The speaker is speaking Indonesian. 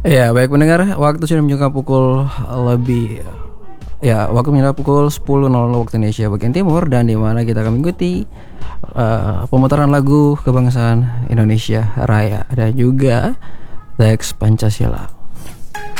Ya, baik pendengar, waktu sudah menunjukkan pukul lebih waktu menunjukkan pukul 10.00 waktu Indonesia bagian timur, dan di mana kita akan mengikuti pemutaran lagu kebangsaan Indonesia Raya dan juga teks Pancasila.